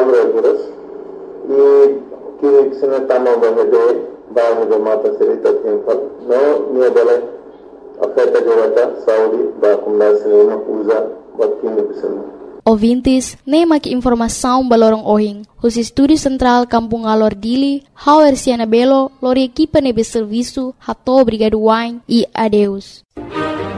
Puras e que sena tama bahede bago do mata serita tempat no ne bale afeta jawata Saudi ba kumna sena usa batin bisan Ouvintes, nem aqui informação balorong ohing. Os Estúdio Central Kampung Alor Dili, Hauer Siana Belo, lori equipa nebe serviço, hato obrigado wine e adeus.